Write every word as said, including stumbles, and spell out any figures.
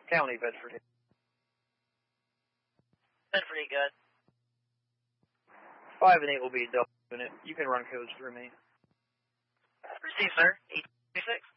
County, Bedford. Bedford, good. Five and eight will be a double unit. You can run codes through me. Receive, sir. eight two six.